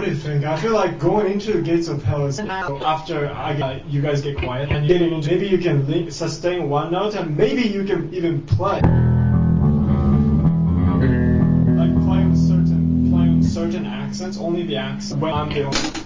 do you think? I feel like going into the gates of hell is after you guys get quiet and getting into, maybe you can sustain one note and maybe you can even play. Like play on certain accents, only the accent when I'm the only